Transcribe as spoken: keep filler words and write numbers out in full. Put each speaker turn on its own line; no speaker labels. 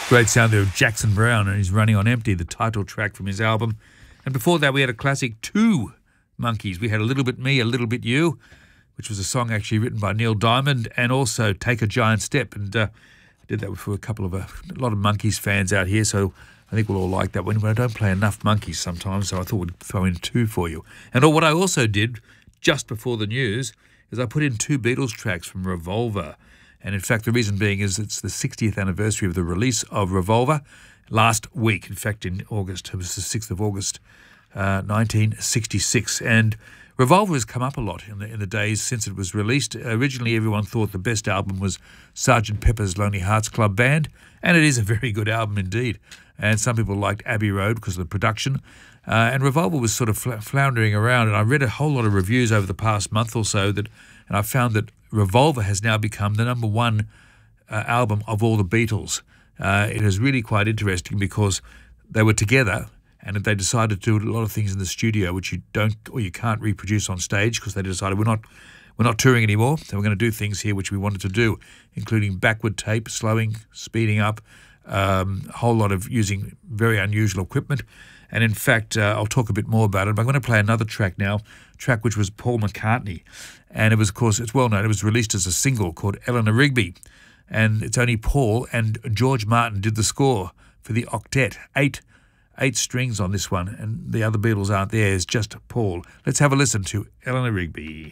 Great sound there of Jackson Browne, and he's Running on Empty, the title track from his album. And before that, we had a classic, Two Monkeys. We had A Little Bit Me, A Little Bit You, which was a song actually written by Neil Diamond, and also Take a Giant Step. And uh, I did that for a couple of, uh, a lot of Monkeys fans out here, so I think we'll all like that one. But I don't play enough Monkeys sometimes, so I thought we'd throw in two for you. And what I also did just before the news is I put in two Beatles tracks from Revolver. And in fact, the reason being is it's the sixtieth anniversary of the release of Revolver last week. In fact, in August, it was the sixth of August, uh, nineteen sixty-six. And Revolver has come up a lot in the, in the days since it was released. Originally, everyone thought the best album was Sergeant Pepper's Lonely Hearts Club Band, and it is a very good album indeed. And some people liked Abbey Road because of the production. Uh, and Revolver was sort of floundering around, and I read a whole lot of reviews over the past month or so, that, and I found that Revolver has now become the number one uh, album of all the Beatles. Uh, it is really quite interesting because they were together and they decided to do a lot of things in the studio which you don't or you can't reproduce on stage, because they decided we're not we're not touring anymore, so we're going to do things here which we wanted to do, including backward tape, slowing, speeding up, um, a whole lot of using very unusual equipment. And in fact, uh, I'll talk a bit more about it, but I'm going to play another track now, a track which was Paul McCartney. And it was, of course, it's well known, it was released as a single called Eleanor Rigby. And it's only Paul, and George Martin did the score for the octet. Eight, eight strings on this one, and the other Beatles aren't there, it's just Paul. Let's have a listen to Eleanor Rigby.